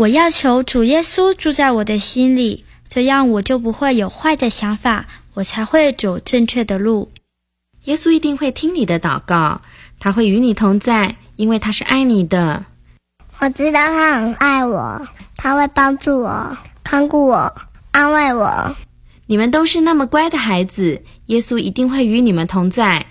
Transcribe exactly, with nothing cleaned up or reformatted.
我要求主耶稣住在我的心里，这样我就不会有坏的想法，我才会走正确的路。 耶稣一定会听你的祷告，他会与你同在，因为他是爱你的。 我知道他很爱我，他会帮助我，看顾我，安慰我。 你们都是那么乖的孩子，耶稣一定会与你们同在。